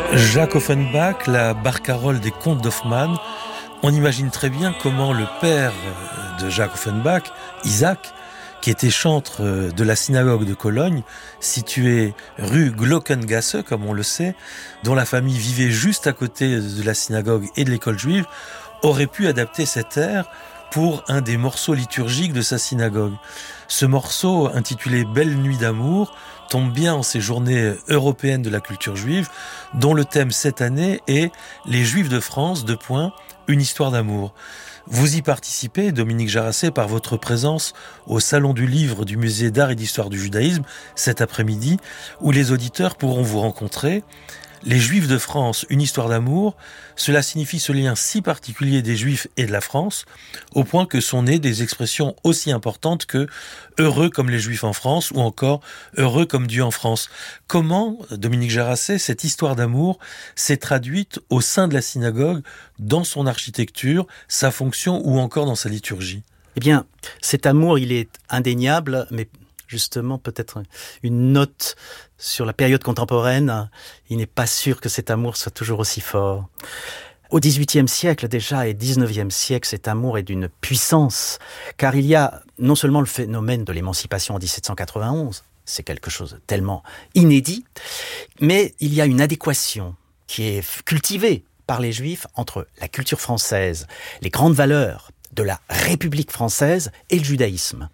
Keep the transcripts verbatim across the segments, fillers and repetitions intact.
Jacques Offenbach, la barcarolle des comtes d'Hoffmann, on imagine très bien comment le père de Jacques Offenbach, Isaac, qui était chantre de la synagogue de Cologne, située rue Glockengasse, comme on le sait, dont la famille vivait juste à côté de la synagogue et de l'école juive, aurait pu adapter cet air pour un des morceaux liturgiques de sa synagogue. Ce morceau, intitulé « Belle nuit d'amour », tombe bien en ces journées européennes de la culture juive, dont le thème cette année est « Les Juifs de France, deux points, une histoire d'amour ». Vous y participez, Dominique Jaracet, par votre présence au Salon du Livre du Musée d'Art et d'Histoire du Judaïsme cet après-midi, où les auditeurs pourront vous rencontrer. Les Juifs de France, une histoire d'amour, cela signifie ce lien si particulier des Juifs et de la France, au point que sont nées des expressions aussi importantes que « heureux comme les Juifs en France » ou encore « heureux comme Dieu en France ». Comment, Dominique Jaracet, cette histoire d'amour s'est traduite au sein de la synagogue, dans son architecture, sa fonction ou encore dans sa liturgie ? Eh bien, cet amour, il est indéniable, mais justement peut-être une note sur la période contemporaine, il n'est pas sûr que cet amour soit toujours aussi fort. Au dix-huitième siècle déjà et dix-neuvième siècle, cet amour est d'une puissance, car il y a non seulement le phénomène de l'émancipation en dix-sept cent quatre-vingt-onze, c'est quelque chose de tellement inédit, mais il y a une adéquation qui est cultivée par les Juifs entre la culture française, les grandes valeurs de la République française et le judaïsme.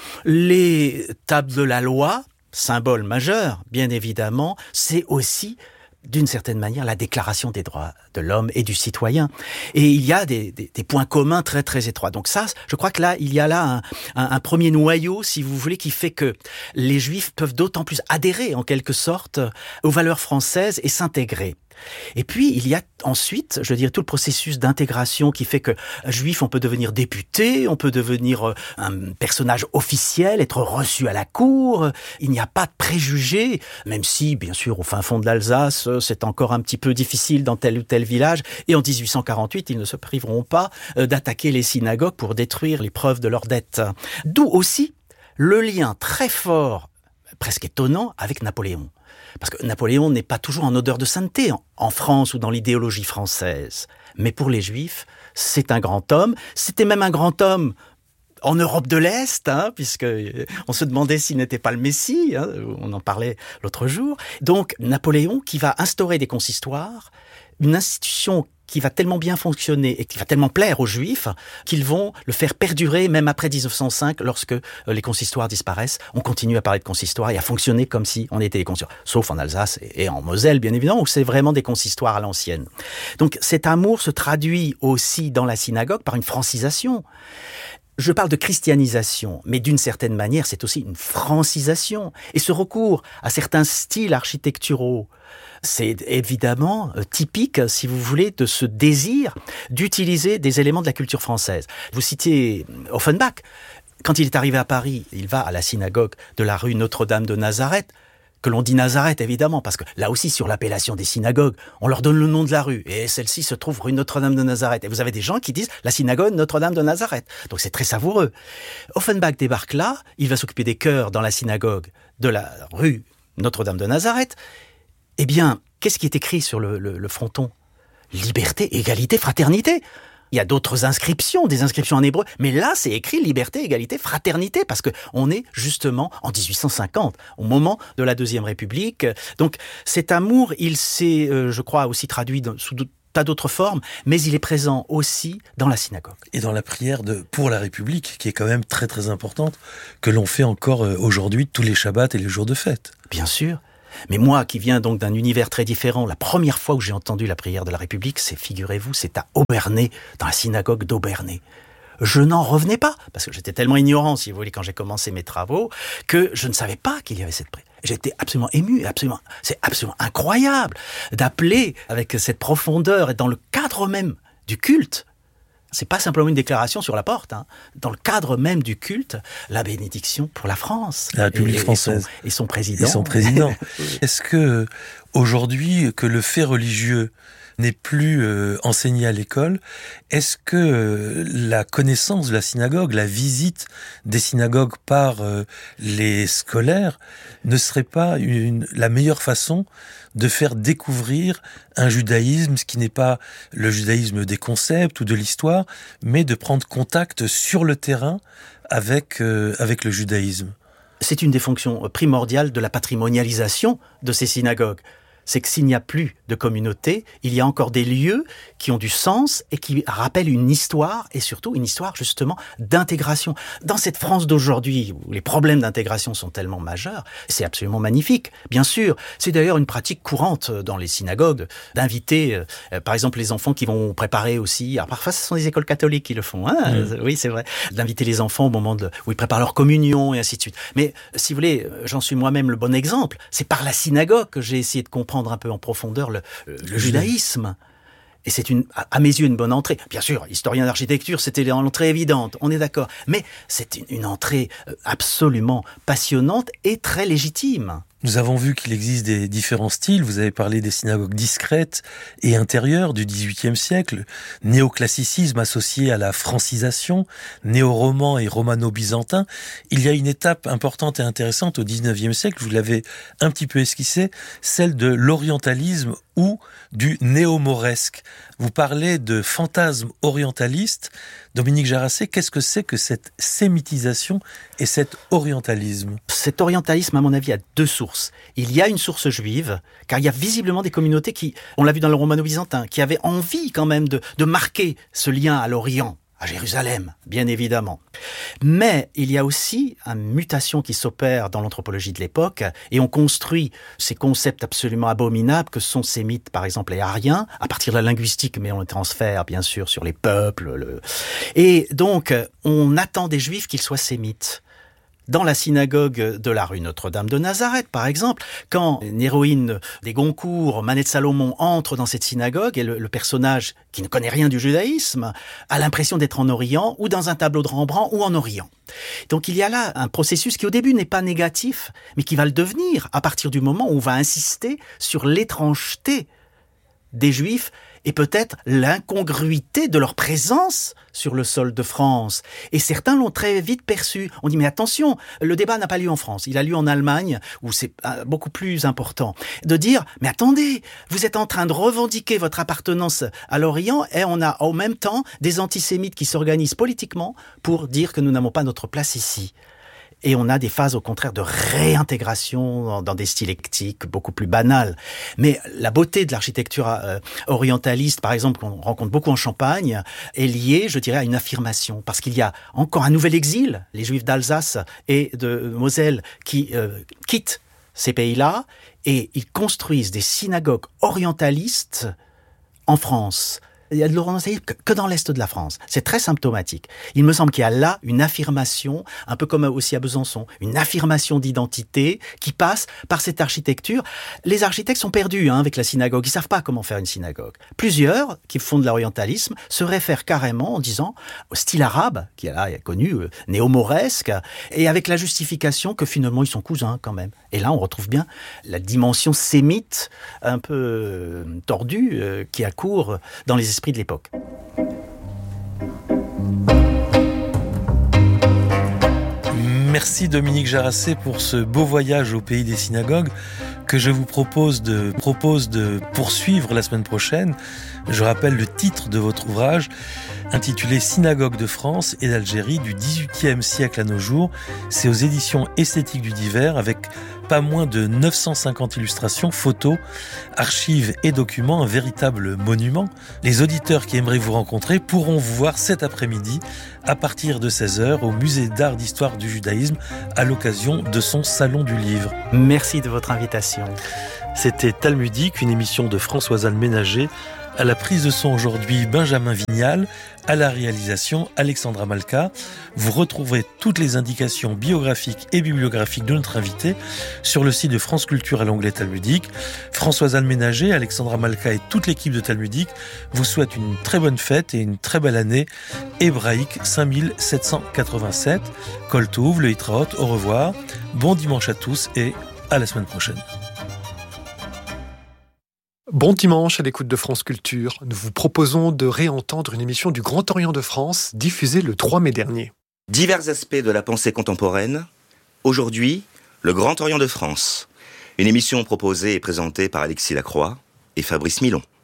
Les tables de la loi, symbole majeur, bien évidemment, c'est aussi, d'une certaine manière, la déclaration des droits de l'homme et du citoyen. Et il y a des, des, des points communs très très étroits. Donc ça, je crois que là, il y a là un, un, un premier noyau, si vous voulez, qui fait que les Juifs peuvent d'autant plus adhérer, en quelque sorte, aux valeurs françaises et s'intégrer. Et puis, il y a ensuite, je dirais, tout le processus d'intégration qui fait que juif, on peut devenir député, on peut devenir un personnage officiel, être reçu à la cour. Il n'y a pas de préjugés, même si, bien sûr, au fin fond de l'Alsace, c'est encore un petit peu difficile dans tel ou tel village. Et en dix-huit cent quarante-huit, ils ne se priveront pas d'attaquer les synagogues pour détruire les preuves de leur dette. D'où aussi le lien très fort, presque étonnant, avec Napoléon. Parce que Napoléon n'est pas toujours en odeur de sainteté en France ou dans l'idéologie française. Mais pour les Juifs, c'est un grand homme. C'était même un grand homme en Europe de l'Est, hein, puisque on se demandait s'il n'était pas le Messie. Hein, on en parlait l'autre jour. Donc Napoléon qui va instaurer des consistoires, une institution qui va tellement bien fonctionner et qui va tellement plaire aux Juifs qu'ils vont le faire perdurer même après dix-neuf cent cinq, lorsque les consistoires disparaissent. On continue à parler de consistoires et à fonctionner comme si on était des consistoires. Sauf en Alsace et en Moselle, bien évidemment, où c'est vraiment des consistoires à l'ancienne. Donc cet amour se traduit aussi dans la synagogue par une francisation. Je parle de christianisation, mais d'une certaine manière, c'est aussi une francisation. Et ce recours à certains styles architecturaux, c'est évidemment typique, si vous voulez, de ce désir d'utiliser des éléments de la culture française. Vous citiez Offenbach. Quand il est arrivé à Paris, il va à la synagogue de la rue Notre-Dame de Nazareth, que l'on dit Nazareth, évidemment, parce que là aussi, sur l'appellation des synagogues, on leur donne le nom de la rue. Et celle-ci se trouve rue Notre-Dame de Nazareth. Et vous avez des gens qui disent la synagogue Notre-Dame de Nazareth. Donc c'est très savoureux. Offenbach débarque là, il va s'occuper des chœurs dans la synagogue de la rue Notre-Dame de Nazareth. Eh bien, qu'est-ce qui est écrit sur le, le, le fronton ? Liberté, égalité, fraternité. Il y a d'autres inscriptions, des inscriptions en hébreu, mais là, c'est écrit liberté, égalité, fraternité, parce que on est justement en dix-huit cent cinquante, au moment de la Deuxième République. Donc, cet amour, il s'est, euh, je crois, aussi traduit dans, sous tas d'autres formes, mais il est présent aussi dans la synagogue. Et dans la prière de, pour la République, qui est quand même très très importante, que l'on fait encore aujourd'hui tous les Shabbats et les jours de fête. Bien sûr. Mais moi, qui viens donc d'un univers très différent, la première fois où j'ai entendu la prière de la République, c'est, figurez-vous, c'est à Obernai, dans la synagogue d'Obernai. Je n'en revenais pas, parce que j'étais tellement ignorant, si vous voulez, quand j'ai commencé mes travaux, que je ne savais pas qu'il y avait cette prière. J'étais absolument ému, absolument, c'est absolument incroyable d'appeler avec cette profondeur et dans le cadre même du culte. C'est pas simplement une déclaration sur la porte, hein. Dans le cadre même du culte, la bénédiction pour la France. La République et, française. Et son, et son président. Et son président. Est-ce que, Aujourd'hui, que le fait religieux n'est plus euh, enseigné à l'école, est-ce que euh, la connaissance de la synagogue, la visite des synagogues par euh, les scolaires ne serait pas une, la meilleure façon de faire découvrir un judaïsme, ce qui n'est pas le judaïsme des concepts ou de l'histoire, mais de prendre contact sur le terrain avec, euh, avec le judaïsme? C'est une des fonctions primordiales de la patrimonialisation de ces synagogues. C'est que s'il n'y a plus de communauté, il y a encore des lieux qui ont du sens et qui rappellent une histoire, et surtout une histoire justement d'intégration. Dans cette France d'aujourd'hui, où les problèmes d'intégration sont tellement majeurs, c'est absolument magnifique. Bien sûr, c'est d'ailleurs une pratique courante dans les synagogues d'inviter, euh, par exemple, les enfants qui vont préparer aussi, alors parfois ce sont des écoles catholiques qui le font, hein, mmh. Oui c'est vrai, d'inviter les enfants au moment de, où ils préparent leur communion et ainsi de suite. Mais si vous voulez, j'en suis moi-même le bon exemple, c'est par la synagogue que j'ai essayé de comprendre un peu en profondeur le, le judaïsme. Et c'est une, à mes yeux, une bonne entrée. Bien sûr, historien d'architecture, c'était l'entrée évidente, on est d'accord. Mais c'est une, une entrée absolument passionnante et très légitime. Nous avons vu qu'il existe des différents styles. Vous avez parlé des synagogues discrètes et intérieures du dix-huitième siècle, néoclassicisme associé à la francisation, néo-roman et romano-byzantin. Il y a une étape importante et intéressante au dix-neuvième siècle, vous l'avez un petit peu esquissé, celle de l'orientalisme ou du néo-mauresque. Vous parlez de fantasme orientaliste. Dominique Jaracé, qu'est-ce que c'est que cette sémitisation et cet orientalisme? Cet orientalisme, à mon avis, a deux sources. Il y a une source juive, car il y a visiblement des communautés qui, on l'a vu dans le romano-byzantin, qui avaient envie quand même de, de marquer ce lien à l'Orient, à Jérusalem, bien évidemment. Mais il y a aussi une mutation qui s'opère dans l'anthropologie de l'époque, et on construit ces concepts absolument abominables que sont ces mythes, par exemple les Aryens, à partir de la linguistique, mais on les transfère bien sûr sur les peuples. Le... Et donc, on attend des Juifs qu'ils soient sémites. Dans la synagogue de la rue Notre-Dame de Nazareth, par exemple, quand une héroïne des Goncourt, Manette Salomon, entre dans cette synagogue et le, le personnage qui ne connaît rien du judaïsme a l'impression d'être en Orient ou dans un tableau de Rembrandt ou en Orient. Donc il y a là un processus qui au début n'est pas négatif, mais qui va le devenir à partir du moment où on va insister sur l'étrangeté des Juifs et peut-être l'incongruité de leur présence sur le sol de France. Et certains l'ont très vite perçu. On dit, mais attention, le débat n'a pas lieu en France, il a lieu en Allemagne, où c'est beaucoup plus important. De dire, mais attendez, vous êtes en train de revendiquer votre appartenance à l'Orient, et on a en même temps des antisémites qui s'organisent politiquement pour dire que nous n'avons pas notre place ici. Et on a des phases, au contraire, de réintégration dans des styles éclectiques beaucoup plus banals. Mais la beauté de l'architecture euh, orientaliste, par exemple, qu'on rencontre beaucoup en Champagne, est liée, je dirais, à une affirmation. Parce qu'il y a encore un nouvel exil, les Juifs d'Alsace et de Moselle, qui euh, quittent ces pays-là, et ils construisent des synagogues orientalistes en France. Il y a de l'orientalisme que dans l'Est de la France. C'est très symptomatique. Il me semble qu'il y a là une affirmation, un peu comme aussi à Besançon, une affirmation d'identité qui passe par cette architecture. Les architectes sont perdus hein, avec la synagogue. Ils savent pas comment faire une synagogue. Plusieurs, qui font de l'orientalisme, se réfèrent carrément en disant au style arabe, qui est là est connu, euh, néo-mauresque, et avec la justification que finalement ils sont cousins quand même. Et là, on retrouve bien la dimension sémite, un peu euh, tordue, euh, qui accourt dans les esprits de l'époque. Merci Dominique Jaracé pour ce beau voyage au pays des synagogues que je vous propose de, propose de poursuivre la semaine prochaine. Je rappelle le titre de votre ouvrage intitulé Synagogue de France et d'Algérie du dix-huitième siècle à nos jours. C'est aux éditions Esthétique du Divers avec pas moins de neuf cent cinquante illustrations, photos, archives et documents, un véritable monument. Les auditeurs qui aimeraient vous rencontrer pourront vous voir cet après-midi à partir de seize heures au Musée d'art d'histoire du judaïsme à l'occasion de son Salon du Livre. Merci de votre invitation. C'était Talmudique, une émission de Françoise Ménager. À la prise de son aujourd'hui, Benjamin Vignal. À la réalisation, Alexandra Malka. Vous retrouverez toutes les indications biographiques et bibliographiques de notre invité sur le site de France Culture à l'onglet Talmudique. Françoise Ménager, Alexandra Malka et toute l'équipe de Talmudique vous souhaitent une très bonne fête et une très belle année hébraïque cinq mille sept cent quatre-vingt-sept. Kol Tov, le Hitraot, au revoir. Bon dimanche à tous et à la semaine prochaine. Bon dimanche à l'écoute de France Culture. Nous vous proposons de réentendre une émission du Grand Orient de France diffusée le trois mai dernier. Divers aspects de la pensée contemporaine. Aujourd'hui, le Grand Orient de France. Une émission proposée et présentée par Alexis Lacroix et Fabrice Milon.